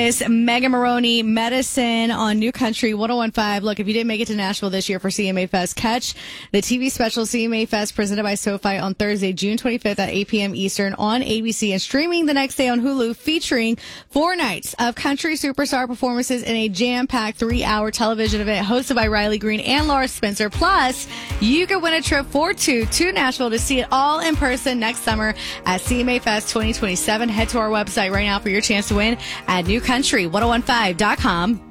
It's Megan Maroney, Medicine on New Country 101.5. Look, if you didn't make it to Nashville this year for CMA Fest, catch the TV special CMA Fest presented by SoFi on Thursday, June 25th at 8 p.m. Eastern on ABC and streaming the next day on Hulu, featuring 4 nights of country superstar performances in a jam-packed 3-hour television event hosted by Riley Green and Laura Spencer. Plus, you could win a trip for 2 to Nashville to see it all in person next summer at CMA Fest 2027. Head to our website right now for your chance to win at newcountry1015.com.